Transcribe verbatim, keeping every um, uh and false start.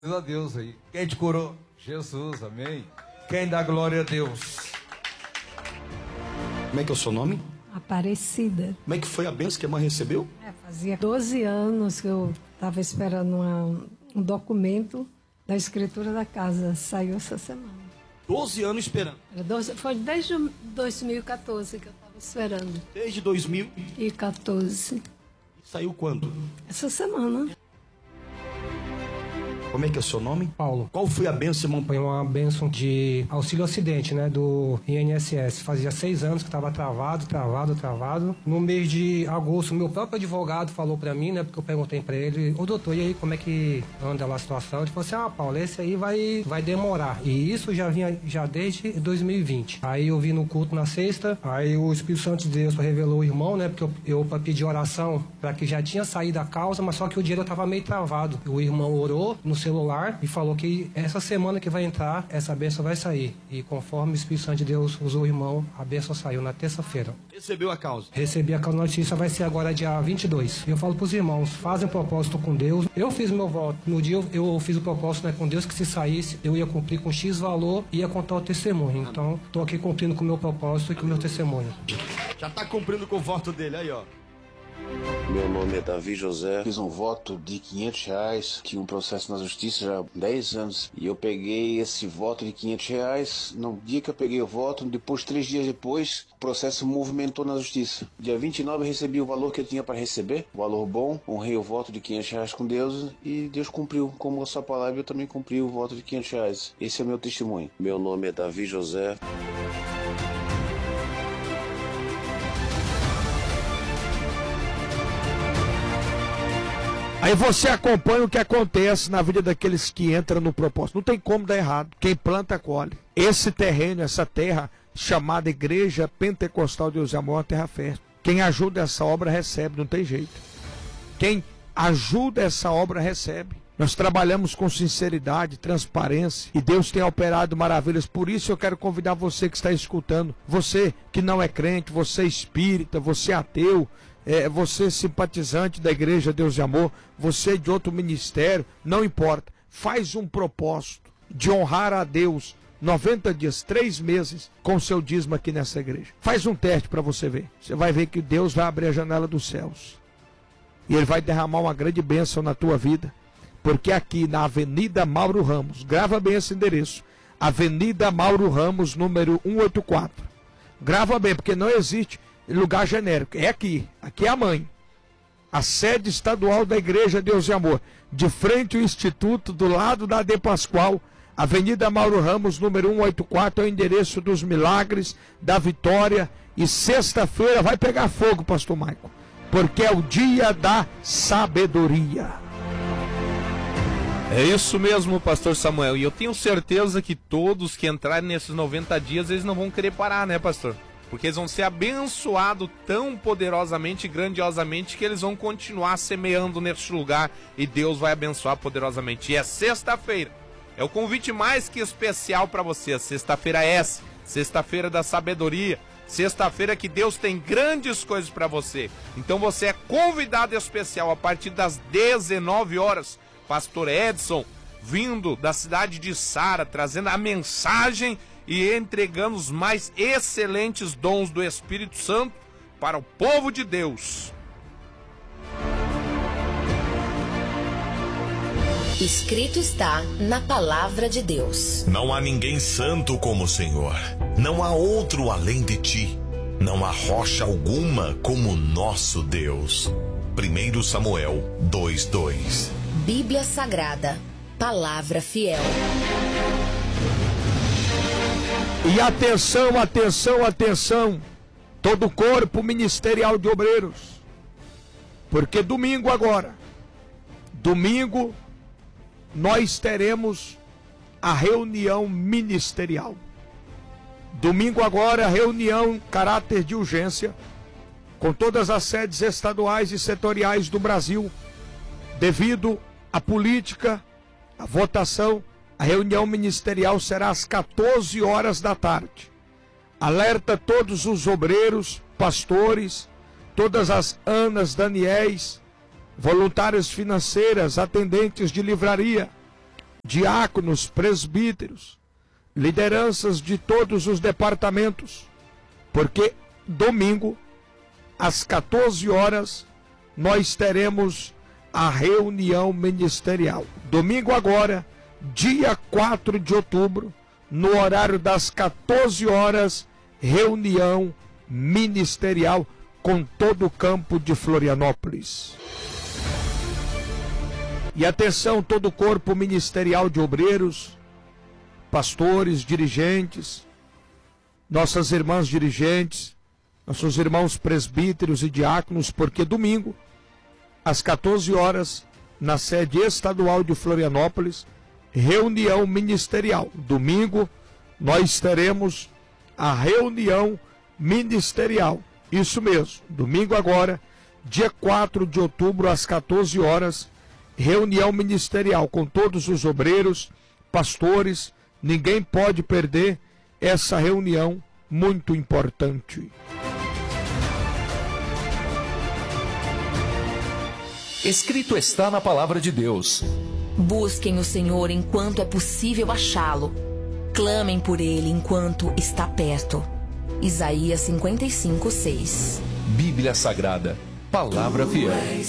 Deus a Deus aí. Quem te curou? Jesus, amém. Quem dá glória a Deus? Como é que é o seu nome? Aparecida. Como é que foi a bênção que a mãe recebeu? É, fazia doze anos que eu estava esperando uma, um documento da escritura da casa. Saiu essa semana. doze anos esperando. Era doze, foi desde dois mil e quatorze que eu estava esperando. Desde dois mil e quatorze. E saiu quando? Essa semana. Como é que é o seu nome? Paulo. Qual foi a bênção, irmão? Foi uma bênção de auxílio acidente, né, do I N S S. Fazia seis anos que estava travado, travado, travado. No mês de agosto, meu próprio advogado falou pra mim, né, porque eu perguntei pra ele, ô doutor, e aí, como é que anda lá a situação? Ele falou assim, ah, Paulo, esse aí vai, vai demorar. E isso já vinha já desde dois mil e vinte. Aí eu vi no culto na sexta, aí o Espírito Santo de Deus revelou o irmão, né, porque eu, eu pra pedir oração, pra que já tinha saído a causa, mas só que o dinheiro tava meio travado. O irmão orou no celular e falou que essa semana que vai entrar, essa bênção vai sair. E conforme o Espírito Santo de Deus usou o irmão, a bênção saiu na terça-feira. Recebeu a causa? Recebi a causa, notícia vai ser agora dia vinte e dois. Eu falo pros irmãos, fazem um propósito com Deus. Eu fiz meu voto. No dia eu, eu fiz o propósito, né, com Deus, que se saísse, eu ia cumprir com X valor e ia contar o testemunho. Então, tô aqui cumprindo com o meu propósito e com o meu testemunho. Já tá cumprindo com o voto dele, aí ó. Meu nome é Davi José, fiz um voto de quinhentos reais, tinha um processo na justiça já há dez anos, e eu peguei esse voto de quinhentos reais, no dia que eu peguei o voto, depois, três dias depois, o processo movimentou na justiça. Dia vinte e nove eu recebi o valor que eu tinha para receber, valor bom, honrei o voto de quinhentos reais com Deus, e Deus cumpriu, como a sua palavra, eu também cumpri o voto de quinhentos reais. Esse é o meu testemunho. Meu nome é Davi José. Aí você acompanha o que acontece na vida daqueles que entram no propósito. Não tem como dar errado. Quem planta, colhe. Esse terreno, essa terra, chamada Igreja Pentecostal de Deus e Amor, é uma terra fértil. Quem ajuda essa obra recebe, não tem jeito. Quem ajuda essa obra recebe. Nós trabalhamos com sinceridade, transparência, e Deus tem operado maravilhas. Por isso eu quero convidar você que está escutando, você que não é crente, você espírita, você ateu, é, você simpatizante da Igreja Deus de Amor, você de outro ministério, não importa. Faz um propósito de honrar a Deus noventa dias, três meses com seu dízimo aqui nessa igreja. Faz um teste para você ver. Você vai ver que Deus vai abrir a janela dos céus. E Ele vai derramar uma grande bênção na tua vida. Porque aqui na Avenida Mauro Ramos, grava bem esse endereço, Avenida Mauro Ramos, número cento e oitenta e quatro. Grava bem, porque não existe lugar genérico. É aqui, aqui é a mãe. A sede estadual da Igreja Deus e Amor. De frente ao Instituto, do lado da De Pascoal, Avenida Mauro Ramos, número cento e oitenta e quatro, é o endereço dos milagres, da vitória. E sexta-feira vai pegar fogo, pastor Maico, porque é o dia da sabedoria. É isso mesmo, pastor Samuel, e eu tenho certeza que todos que entrarem nesses noventa dias, eles não vão querer parar, né, pastor? Porque eles vão ser abençoados tão poderosamente e grandiosamente que eles vão continuar semeando neste lugar e Deus vai abençoar poderosamente. E é sexta-feira, é o convite mais que especial para você, sexta-feira é essa, sexta-feira da sabedoria, sexta-feira que Deus tem grandes coisas para você. Então você é convidado especial a partir das dezenove horas, pastor Edson, vindo da cidade de Sara, trazendo a mensagem e entregando os mais excelentes dons do Espírito Santo para o povo de Deus. Escrito está na palavra de Deus. Não há ninguém santo como o Senhor. Não há outro além de ti. Não há rocha alguma como o nosso Deus. primeiro Samuel dois, dois. Bíblia Sagrada, palavra fiel. E atenção, atenção, atenção, todo o corpo ministerial de obreiros, porque domingo agora, domingo, nós teremos a reunião ministerial. Domingo agora, reunião em caráter de urgência, com todas as sedes estaduais e setoriais do Brasil, devido à política, à votação. A reunião ministerial será às quatorze horas da tarde. Alerta todos os obreiros, pastores, todas as Anas, Daniéis, voluntárias financeiras, atendentes de livraria, diáconos, presbíteros, lideranças de todos os departamentos, porque domingo, às quatorze horas, nós teremos a reunião ministerial. Domingo agora, dia quatro de outubro, no horário das quatorze horas, reunião ministerial com todo o campo de Florianópolis. E atenção, todo o corpo ministerial de obreiros, pastores, dirigentes, nossas irmãs dirigentes, nossos irmãos presbíteros e diáconos, porque domingo, às quatorze horas, na sede estadual de Florianópolis, reunião ministerial. Domingo, nós teremos a reunião ministerial. Isso mesmo, domingo agora, dia quatro de outubro, às quatorze horas, reunião ministerial com todos os obreiros, pastores. Ninguém pode perder essa reunião muito importante. Escrito está na palavra de Deus: busquem o Senhor enquanto é possível achá-lo. Clamem por ele enquanto está perto. Isaías cinquenta e cinco, seis. Bíblia Sagrada, palavra fiel.